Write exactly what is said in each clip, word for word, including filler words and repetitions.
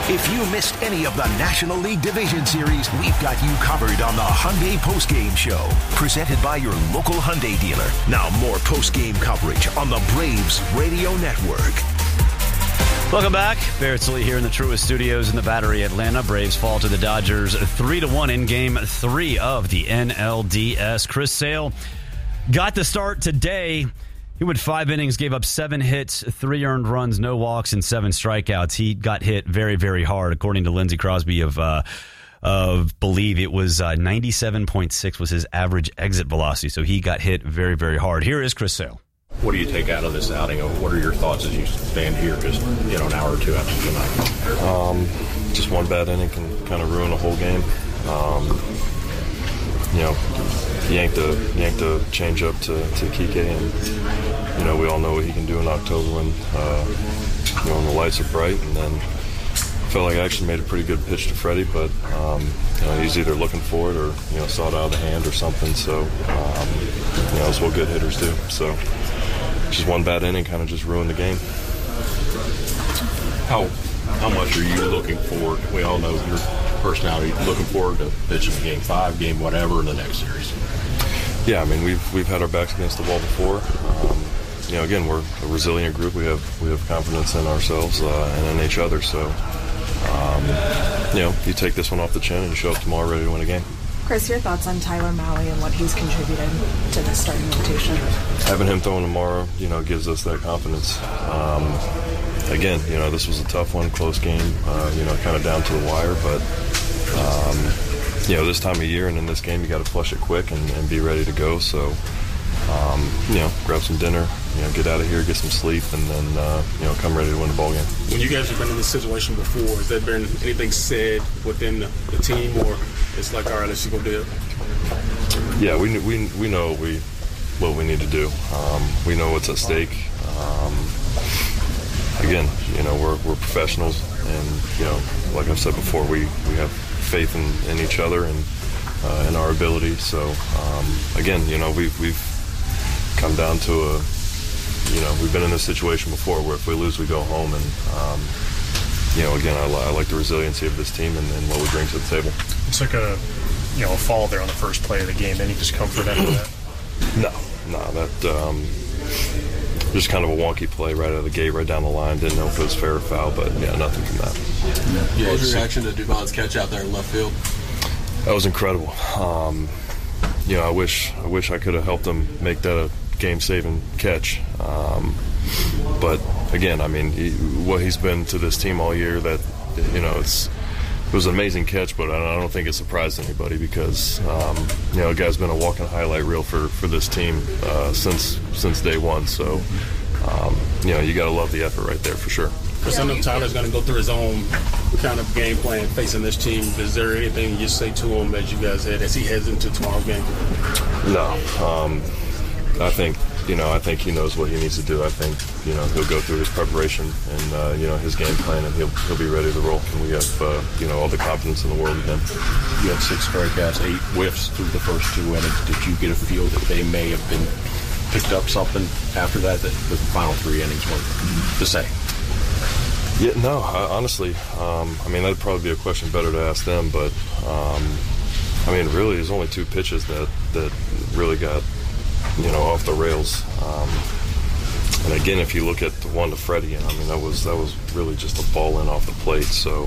If you missed any of the National League Division Series, we've got you covered on the Hyundai Postgame Show, presented by your local Hyundai dealer. Now more postgame coverage on the Braves Radio Network. Welcome back. Barrett Lee here in the Truist Studios in the Battery, Atlanta. Braves fall to the Dodgers three to one in Game three of the N L D S. Chris Sale got the start today. He went five innings, gave up seven hits, three earned runs, no walks, and seven strikeouts. He got hit very, very hard, according to Lindsey Crosby of uh, of Believe. It was uh, ninety-seven point six was his average exit velocity, so he got hit very, very hard. Here is Chris Sale. What do you take out of this outing? What are your thoughts as you stand here just, you know, an hour or two after tonight? Um, just one bad inning can kind of ruin a whole game. Um, you know, yanked the yanked the change up to, to Kike, and you know we all know what he can do in October when uh, you know when the lights are bright. And then felt like I actually made a pretty good pitch to Freddie, but um, you know, he's either looking for it or you know saw it out of the hand or something. So um, you know, that's what good hitters do. So just one bad inning kind of just ruined the game. How how much are you looking forward? We all know your personality. Looking forward to pitching game five, game whatever in the next series. Yeah, I mean we've we've had our backs against the wall before. Um, you know, again, we're a resilient group. We have we have confidence in ourselves uh, and in each other. So, um, you know, you take this one off the chin and you show up tomorrow ready to win a game. Chris, your thoughts on Tyler Mahle and what he's contributed to the starting rotation? Having him throwing tomorrow, you know, gives us that confidence. Um, again, you know, this was a tough one, close game. Uh, you know, kind of down to the wire, but. Um, you know, this time of year and in this game, you got to flush it quick and, and be ready to go. So, um, you know, grab some dinner, you know, get out of here, get some sleep, and then, uh, you know, come ready to win the ball game. When you guys have been in this situation before, has there been anything said within the, the team, or it's like, all right, let's go do it? Yeah, we we we know what we what we need to do. Um, we know what's at stake. Um, again, you know, we're we're professionals, and you know, like I've said before, we we have faith in, in each other and uh, in our ability. So um, again, you know, we've we've come down to a, you know, we've been in this situation before where if we lose, we go home. And um, you know, again, I, I like the resiliency of this team and, and what we bring to the table. It's like a you know a fall there on the first play of the game. Any discomfort after that? No, no, that um, just kind of a wonky play right out of the gate, right down the line. Didn't know if it was fair or foul, but yeah, nothing from that. Yeah, what was your reaction to Duvon's catch out there in left field? That was incredible. Um, you know, I wish I wish I could have helped him make that a game-saving catch. Um, but again, I mean, he, what he's been to this team all year, that you know, it's it was an amazing catch. But I don't think it surprised anybody because um, you know, the guy's been a walking highlight reel for for this team uh, since since day one. So um, you know, you got to love the effort right there for sure. Because I know Tyler's going to go through his own kind of game plan facing this team. Is there anything you say to him as you guys head as he heads into tomorrow's game? No, um, I think you know I think he knows what he needs to do. I think you know he'll go through his preparation and uh, you know his game plan, and he'll he'll be ready to roll. And we have uh, you know all the confidence in the world in him. You had six strikeouts, eight whiffs through the first two innings. Did you get a feel that they may have been picked up something after that that the final three innings weren't the same? Yeah, no, I, honestly, um, I mean, that'd probably be a question better to ask them, but, um, I mean, really, there's only two pitches that, that really got, you know, off the rails. Um, and again, if you look at the one to Freddie, and I mean, that was that was really just a ball in off the plate. So,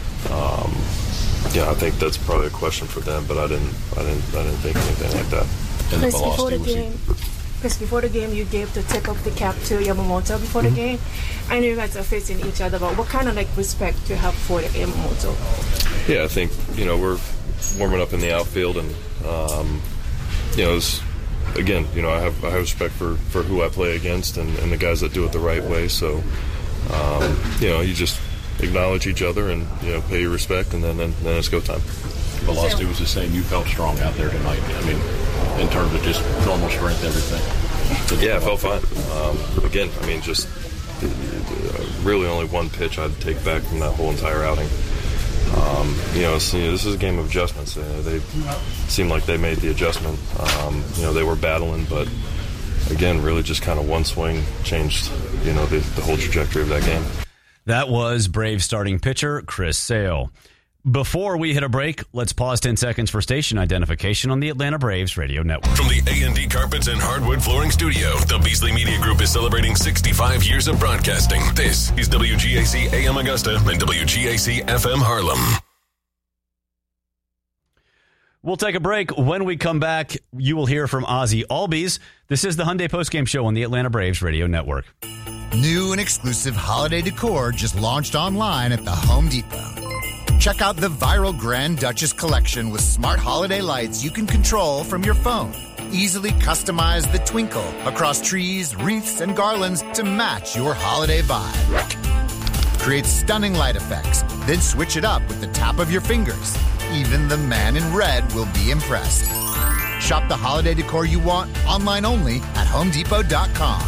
um, yeah, I think that's probably a question for them, but I didn't, I didn't, I didn't think anything like that. And Chris, the before the game, Chris, before the game, you gave the tip of the cap to Yamamoto before mm-hmm. the game. I know you guys are facing each other, but what kind of like respect do you have for Yamamoto? Yeah, I think you know we're warming up in the outfield, and um, you know, it's, again, you know, I have I have respect for, for who I play against and, and the guys that do it the right way. So, um, you know, you just acknowledge each other and you know pay your respect, and then then, then it's go time. Velocity was the same. You felt strong out there tonight. I mean, in terms of just normal strength, everything. Yeah, I felt fine. Um, again, I mean, just uh, really only one pitch I'd take back from that whole entire outing. Um, you know, so, you know, this is a game of adjustments. Uh, they seemed like they made the adjustment. Um, you know, they were battling, but again, really just kind of one swing changed, you know, the, the whole trajectory of that game. That was Braves starting pitcher Chris Sale. Before we hit a break, let's pause ten seconds for station identification on the Atlanta Braves Radio Network. From the A and D Carpets and Hardwood Flooring Studio, the Beasley Media Group is celebrating sixty-five years of broadcasting. This is W G A C A M Augusta and W G A C F M Harlem. We'll take a break. When we come back, you will hear from Ozzie Albies. This is the Hyundai Postgame Show on the Atlanta Braves Radio Network. New and exclusive holiday decor just launched online at the Home Depot. Check out the viral Grand Duchess collection with smart holiday lights you can control from your phone. Easily customize the twinkle across trees, wreaths, and garlands to match your holiday vibe. Create stunning light effects, then switch it up with the tap of your fingers. Even the man in red will be impressed. Shop the holiday decor you want online only at home depot dot com.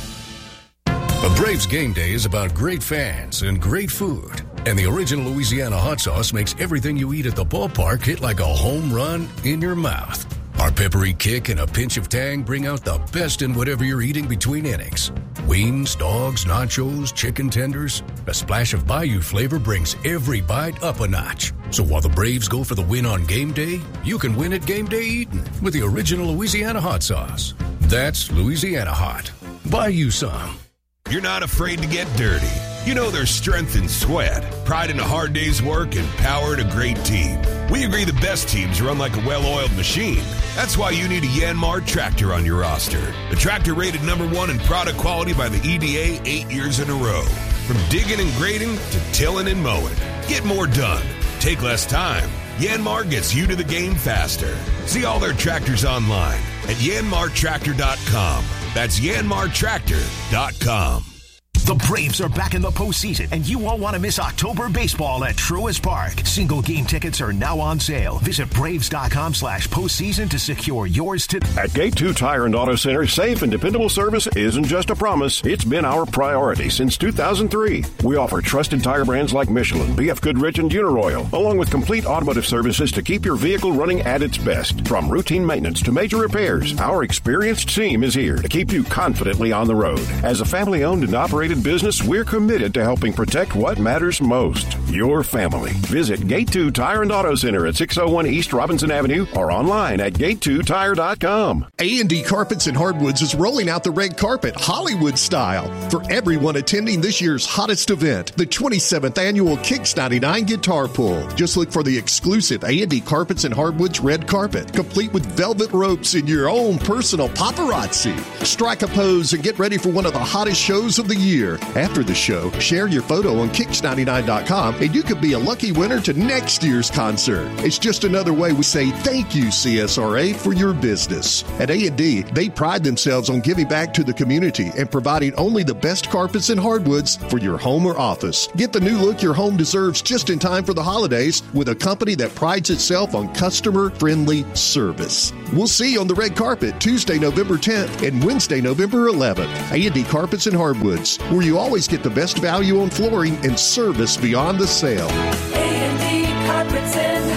A Braves game day is about great fans and great food. And the original Louisiana hot sauce makes everything you eat at the ballpark hit like a home run in your mouth. Our peppery kick and a pinch of tang bring out the best in whatever you're eating between innings. Wings, dogs, nachos, chicken tenders. A splash of Bayou flavor brings every bite up a notch. So while the Braves go for the win on game day, you can win at game day eating with the original Louisiana hot sauce. That's Louisiana hot. Buy you some. You're not afraid to get dirty. You know there's strength in sweat, pride in a hard day's work, and power in a great team. We agree the best teams run like a well-oiled machine. That's why you need a Yanmar tractor on your roster. A tractor rated number one in product quality by the E D A eight years in a row. From digging and grading to tilling and mowing. Get more done. Take less time. Yanmar gets you to the game faster. See all their tractors online at yanmar tractor dot com. That's yanmar tractor dot com. The Braves are back in the postseason, and you won't want to miss October baseball at Truist Park. Single game tickets are now on sale. Visit braves.com slash postseason to secure yours today. At Gate two Tire and Auto Center, safe and dependable service isn't just a promise. It's been our priority since two thousand three. We offer trusted tire brands like Michelin, B F Goodrich, and Uniroyal, along with complete automotive services to keep your vehicle running at its best. From routine maintenance to major repairs, our experienced team is here to keep you confidently on the road. As a family-owned and operated business, we're committed to helping protect what matters most, your family. Visit Gate two Tire and Auto Center at six oh one East Robinson Avenue or online at gate two tire dot com. A and D Carpets and Hardwoods is rolling out the red carpet Hollywood style for everyone attending this year's hottest event, the twenty-seventh annual Kicks ninety-nine Guitar Pull. Just look for the exclusive A and D Carpets and Hardwoods red carpet, complete with velvet ropes and your own personal paparazzi. Strike a pose and get ready for one of the hottest shows of the year. After the show, share your photo on kicks ninety-nine dot com and you could be a lucky winner to next year's concert. It's just another way we say thank you, C S R A, for your business. At A and D, they pride themselves on giving back to the community and providing only the best carpets and hardwoods for your home or office. Get the new look your home deserves just in time for the holidays with a company that prides itself on customer-friendly service. We'll see you on the red carpet Tuesday, November tenth and Wednesday, November eleventh. A and D Carpets and Hardwoods, where you always get the best value on flooring and service beyond the sale. A and D Carpets and